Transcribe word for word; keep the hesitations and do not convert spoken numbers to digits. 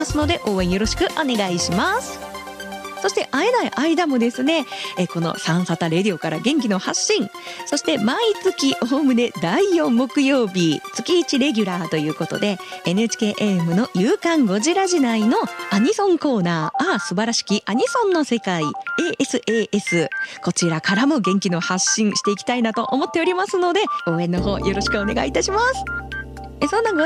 ますので応援よろしくお願いします。そして会えない間もですね、えこのサンサタレディオから元気の発信、そして毎月おおむねだいよん木曜日月いちレギュラーということで エヌエイチケーエーエム の夕刊ゴジラ時内のアニソンコーナー、ああ素晴らしきアニソンの世界 エーエスエーエス、 こちらからも元気の発信していきたいなと思っておりますので応援の方よろしくお願いいたします。えそんなゴ